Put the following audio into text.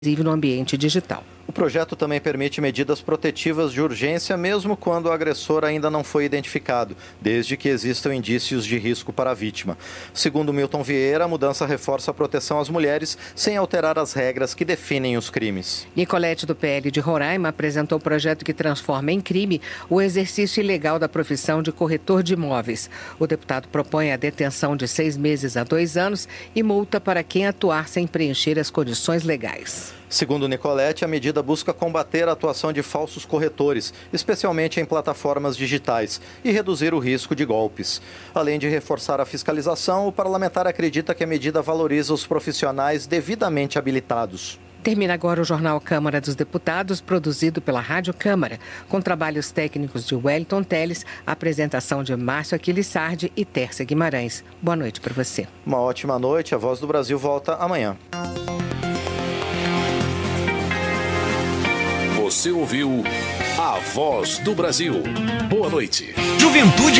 inclusive no ambiente digital. O projeto também permite medidas protetivas de urgência, mesmo quando o agressor ainda não foi identificado, desde que existam indícios de risco para a vítima. Segundo Milton Vieira, a mudança reforça a proteção às mulheres, sem alterar as regras que definem os crimes. Nicolete, do PL de Roraima, apresentou o projeto que transforma em crime o exercício ilegal da profissão de corretor de imóveis. O deputado propõe a detenção de 6 meses a 2 anos e multa para quem atuar sem preencher as condições legais. Segundo Nicolete, a medida busca combater a atuação de falsos corretores, especialmente em plataformas digitais, e reduzir o risco de golpes. Além de reforçar a fiscalização, o parlamentar acredita que a medida valoriza os profissionais devidamente habilitados. Termina agora o Jornal Câmara dos Deputados, produzido pela Rádio Câmara, com trabalhos técnicos de Wellington Teles, apresentação de Márcio Aquiles Sardi e Tércia Guimarães. Boa noite para você. Uma ótima noite. A Voz do Brasil volta amanhã. Você ouviu A Voz do Brasil. Boa noite. Juventude